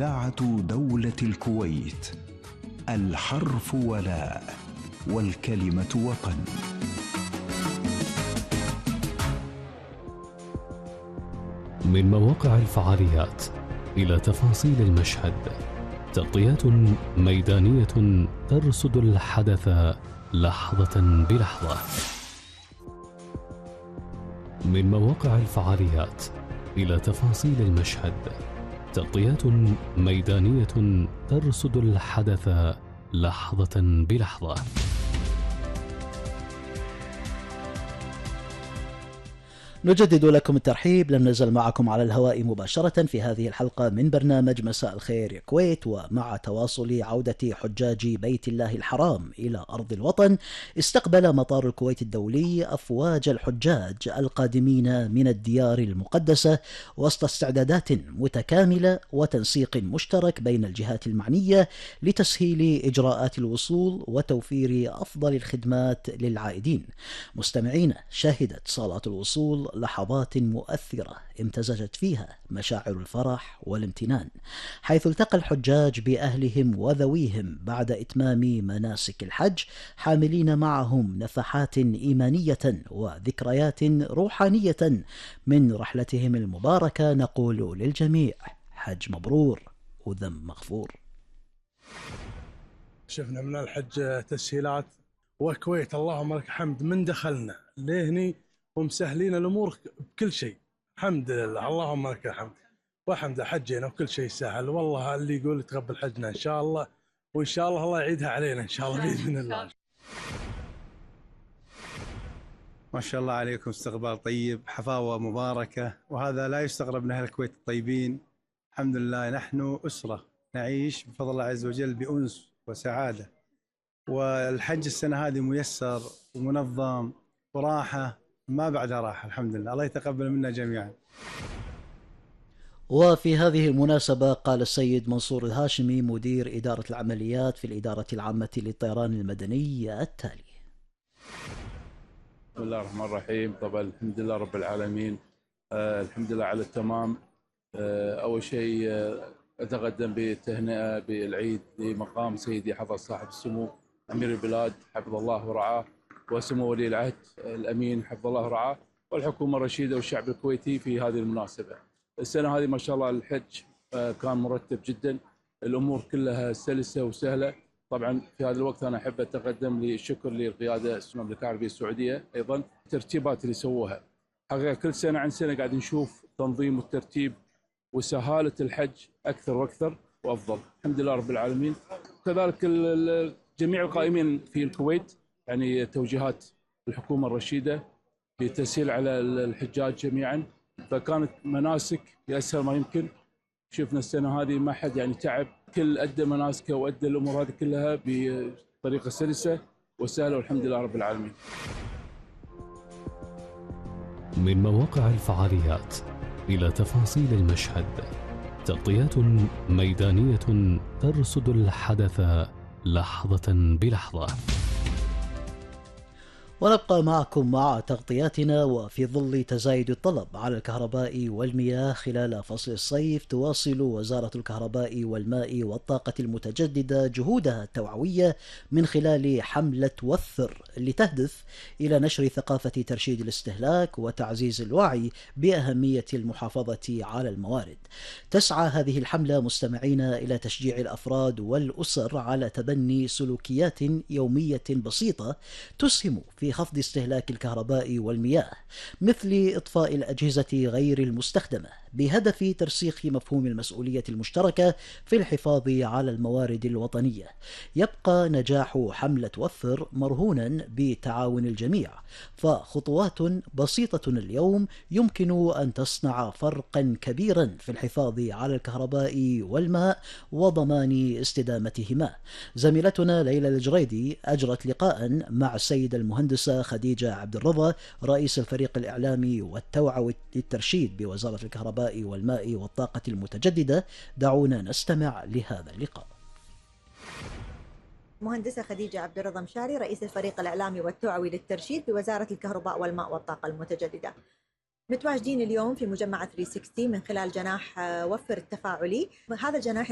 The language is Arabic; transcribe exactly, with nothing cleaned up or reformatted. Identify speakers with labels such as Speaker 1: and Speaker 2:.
Speaker 1: إذاعة دولة الكويت. الحرف ولاء والكلمة وطن.
Speaker 2: من مواقع الفعاليات إلى تفاصيل المشهد، تغطيات ميدانية ترصد الحدث لحظة بلحظة. من مواقع الفعاليات إلى تفاصيل المشهد، تغطيات ميدانية ترصد الحدث لحظة بلحظة.
Speaker 3: نجدد لكم الترحيب. لم نزل معكم على الهواء مباشرة في هذه الحلقة من برنامج مساء الخير يا كويت، ومع تواصل عودة حجاج بيت الله الحرام إلى أرض الوطن، استقبل مطار الكويت الدولي أفواج الحجاج القادمين من الديار المقدسة وسط استعدادات متكاملة وتنسيق مشترك بين الجهات المعنية لتسهيل إجراءات الوصول وتوفير أفضل الخدمات للعائدين. مستمعين، شهدت صالات الوصول لحظات مؤثرة امتزجت فيها مشاعر الفرح والامتنان، حيث التقى الحجاج بأهلهم وذويهم بعد إتمام مناسك الحج، حاملين معهم نفحات إيمانية وذكريات روحانية من رحلتهم المباركة. نقول للجميع حج مبرور وذنب مغفور.
Speaker 4: شفنا من الحج تسهيلات، والكويت اللهم لك الحمد من دخلنا لهني ومسهلين الأمور بكل شيء، الحمد لله اللهم لك الحمد والحمد. حجينا وكل شيء سهل، والله اللي يقول تقبل حجنا إن شاء الله، وإن شاء الله الله يعيدها علينا إن شاء الله بإذن الله.
Speaker 5: ما شاء الله عليكم، استقبال طيب، حفاوة مباركة، وهذا لا يستغرب من أهل الكويت الطيبين. الحمد لله نحن أسرة نعيش بفضل الله عز وجل بأنس وسعادة، والحج السنة هذه ميسر ومنظم وراحة ما بعدها راحة الحمد لله. الله يتقبل منا جميعا.
Speaker 3: وفي هذه المناسبة قال السيد منصور الهاشمي مدير إدارة العمليات في الإدارة العامة للطيران المدني التالي:
Speaker 6: بسم الله الرحمن الرحيم. طبعا الحمد لله رب العالمين، آه الحمد لله على التمام. آه أول شيء آه أتقدم بالتهنئة بالعيد لمقام سيدي حفظ صاحب السمو أمير البلاد حفظ الله ورعاه، وسمو ولي العهد الأمين حفظ الله ورعاه، والحكومة الرشيدة والشعب الكويتي في هذه المناسبة. السنة هذه ما شاء الله الحج كان مرتب جدا، الأمور كلها سلسة وسهلة. طبعا في هذا الوقت أنا أحب أتقدم للشكر للقيادة المملكة العربية السعودية، أيضا الترتيبات اللي سووها. حقيقة كل سنة عن سنة قاعد نشوف تنظيم والترتيب وسهالة الحج أكثر وأكثر وأفضل، الحمد لله رب العالمين. كذلك جميع القائمين في الكويت، يعني توجيهات الحكومة الرشيدة للتسهيل على الحجاج جميعا، فكانت مناسك بأسهل ما يمكن. شفنا السنة هذه ما حد يعني تعب، كل أدى مناسكه وأدى الأمور هذه كلها بطريقة سلسة وسهلة، والحمد لله رب العالمين.
Speaker 2: من مواقع الفعاليات إلى تفاصيل المشهد، تغطيات ميدانية ترصد الحدث لحظة بلحظة.
Speaker 3: ونبقى معكم مع تغطياتنا. وفي ظل تزايد الطلب على الكهرباء والمياه خلال فصل الصيف، تواصل وزارة الكهرباء والماء والطاقة المتجددة جهودها التوعوية من خلال حملة وثر لتهدف إلى نشر ثقافة ترشيد الاستهلاك وتعزيز الوعي بأهمية المحافظة على الموارد. تسعى هذه الحملة مستمعين إلى تشجيع الأفراد والأسر على تبني سلوكيات يومية بسيطة تسهم في خفض استهلاك الكهرباء والمياه، مثل إطفاء الأجهزة غير المستخدمة، بهدف ترسيخ مفهوم المسؤولية المشتركة في الحفاظ على الموارد الوطنية. يبقى نجاح حملة وفر مرهونا بتعاون الجميع، فخطوات بسيطة اليوم يمكن أن تصنع فرقا كبيرا في الحفاظ على الكهرباء والماء وضمان استدامتهما. زميلتنا ليلى الجريدي أجرت لقاء مع السيدة المهندسة خديجة عبد الرضا رئيس الفريق الإعلامي والتوعوي للترشيد بوزارة الكهرباء والماء والطاقة المتجددة. دعونا نستمع لهذا اللقاء.
Speaker 7: مهندسة خديجة عبد الرضا مشاري رئيس الفريق الإعلامي والتوعوي للترشيد بوزارة الكهرباء والماء والطاقة المتجددة. متواجدين اليوم في مجمع ثلاثمئة وستين من خلال جناح وفر التفاعلي. هذا الجناح